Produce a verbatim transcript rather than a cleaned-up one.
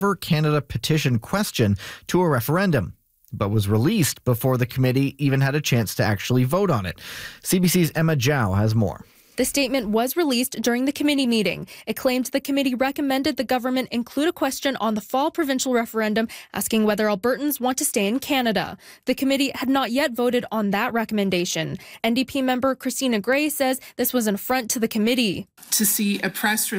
for Canada petition question to a referendum, but was released before the committee even had a chance to actually vote on it. C B C's Emma Zhao has more. The statement was released during the committee meeting. It claimed the committee recommended the government include a question on the fall provincial referendum asking whether Albertans want to stay in Canada. The committee had not yet voted on that recommendation. N D P member Christina Gray says this was an affront to the committee. To see a press release